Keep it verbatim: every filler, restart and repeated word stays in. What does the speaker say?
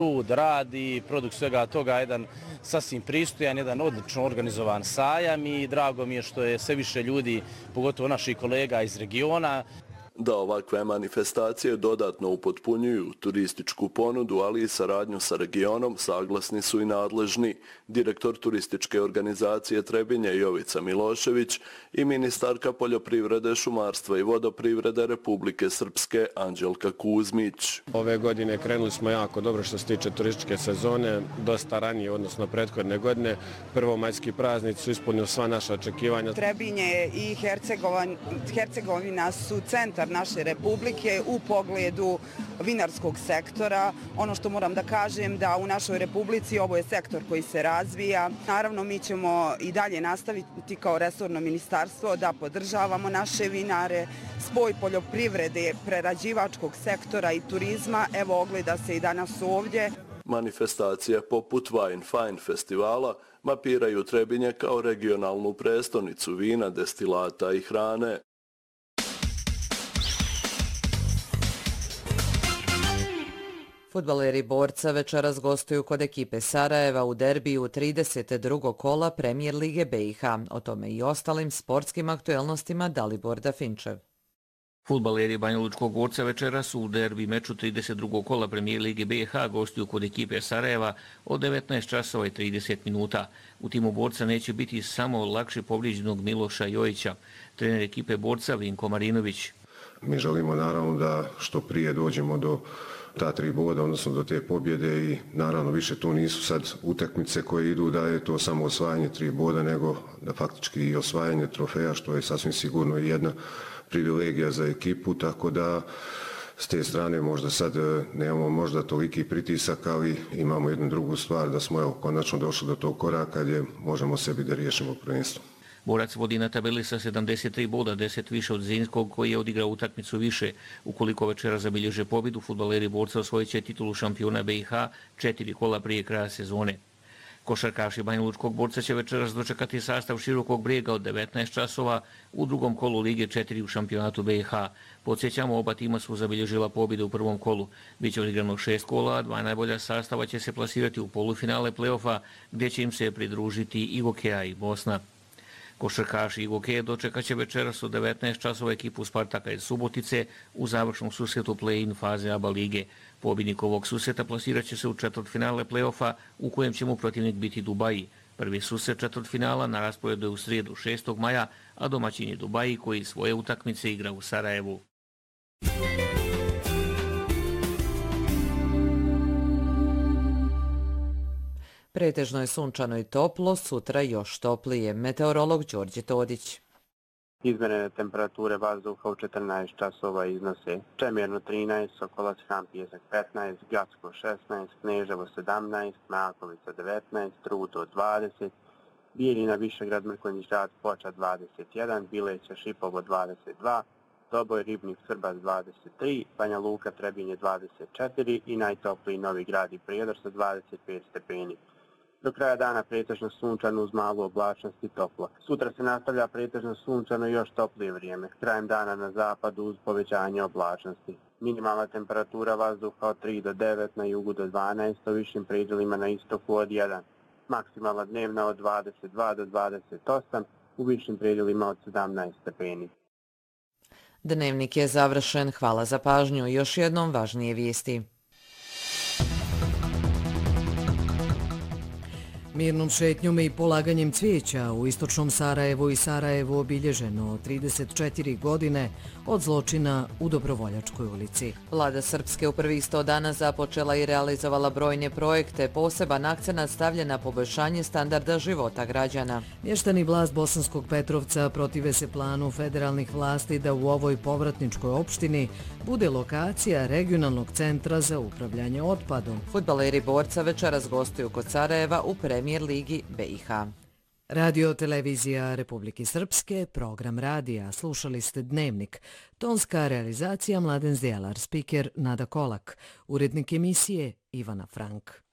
trud, rad i produkt svega toga, jedan sasvim pristojan, jedan odlično organizovan sajam i drago mi je što je sve više ljudi, pogotovo naših kolega iz regiona. Da ovakve manifestacije dodatno upotpunjuju turističku ponudu, ali i saradnju sa regionom, saglasni su i nadležni. Direktor turističke organizacije Trebinje Jovica Milošević i ministarka poljoprivrede, šumarstva i vodoprivrede Republike Srpske Anđelka Kuzmić. Ove godine krenuli smo jako dobro što se tiče turističke sezone, dosta ranije, odnosno prethodne godine. Prvomajski praznici su ispunili sva naša očekivanja. Trebinje i Hercegovina su centar naše republike u pogledu vinarskog sektora. Ono što moram da kažem da u našoj republici ovo je sektor koji se razvija. Naravno mi ćemo i dalje nastaviti kao resorno ministarstvo da podržavamo naše vinare, spoj poljoprivrede, prerađivačkog sektora i turizma. Evo ogleda se i danas ovdje. Manifestacije poput Wine Fine festivala mapiraju Trebinje kao regionalnu prestonicu vina, destilata i hrane. Fudbaleri Borca večeras gostuju kod ekipe Sarajeva u derbiju trideset drugog kola Premijer Lige B i H. O tome i ostalim sportskim aktuelnostima Dalibor Dafinčev. Fudbaleri Banjalučkog Borca večeras u derbi meču trideset drugog kola Premijer Lige B i H gostuju kod ekipe Sarajeva od devetnaest časova i trideset minuta. U timu Borca neće biti samo lakše povrijeđenog Miloša Jojića, trener ekipe Borca Vinko Marinović. Mi želimo naravno da što prije dođemo do ta tri boda, odnosno do te pobjede i naravno više tu nisu sad utakmice koje idu da je to samo osvajanje tri boda, nego da faktički i osvajanje trofeja, što je sasvim sigurno i jedna privilegija za ekipu, tako da s te strane možda sad nemamo možda toliki pritisak, ali imamo jednu drugu stvar da smo evo konačno došli do tog koraka gdje možemo sebi da riješimo prvenstvo. Borac vodi na tabeli sa sedamdeset tri boda, deset više od Zenskog koji je odigrao utakmicu više. Ukoliko večera zabilježe pobjedu, fudbaleri Borca osvojit će titulu šampiona B i H četiri kola prije kraja sezone. Košarkaši Banjalučkog Borca će večeras dočekati sastav Širokog Brijega od devetnaest časova u drugom kolu Lige četiri u šampionatu B i H. Podsjećamo, oba tima su zabilježila pobjede u prvom kolu. Biće odigrano šest kola, a dva najbolja sastava će se plasirati u polufinale play-offa gdje će im se pridružiti i Gokeja i Bosna. Košarkaši i Gokeje dočekat će večeras od devetnaest časova ekipu Spartaka iz Subotice u završnom susretu play-in faze A B A lige. Pobjednik ovog susreta plasirat će se u četvrtfinale play-offa u kojem će mu protivnik biti Dubaji. Prvi susret četvrtfinala na rasporedu je u srijedu šestog maja, a domaćin je Dubaji koji svoje utakmice igra u Sarajevu. Pretežno je sunčano i toplo, sutra još toplije. Meteorolog Đorđe Todić. Izmjerene temperature vazduha u četrnaest časova iznose Čemirno trinaest, Sokolac Han Pijesak petnaest, Gacko šesnaest, Kneževo sedamnaest, Makovica devetnaest, Rudo dvadeset, Bijeljina Višegrad Mrkonjić Rad Ploča dvadeset jedan, Bileća Šipovo dvadeset dva, Doboj Ribnik Srbac dvadeset tri, Banja Luka Trebinje dvadeset četiri i najtopliji Novi Grad i Prijedor sa dvadeset pet stepeni. Do kraja dana pretežno sunčano uz malu oblačnost i toplo. Sutra se nastavlja pretežno sunčano i još toplije vrijeme. Krajem dana na zapadu uz povećanje oblačnosti. Minimalna temperatura vazduha od tri do devet, na jugu do dvanaest, u višim predjelima na istoku od jedan. Maksimalna dnevna od dvadeset dva do dvadeset osam, u višim predjelima od sedamnaest stepeni. Dnevnik je završen. Hvala za pažnju. Još jednom važnije vijesti. Mirnom šetnjom i polaganjem cvijeća u istočnom Sarajevu i Sarajevu obilježeno trideset četiri godine od zločina u Dobrovoljačkoj ulici. Vlada Srpske u prvih sto dana započela i realizovala brojne projekte, poseban akcenat stavlja na poboljšanje standarda života građana. Mještani vlast Bosanskog Petrovca protive se planu federalnih vlasti da u ovoj povratničkoj opštini bude lokacija regionalnog centra za upravljanje otpadom. Fudbaleri Borca večeras gostuju kod Sarajeva u Premijer Ligi B i H. Radio Televizija Republike Srpske, program radija, slušali ste Dnevnik. Tonska realizacija Mladen Zdjelar, spiker Nada Kolak, urednik emisije Ivana Frank.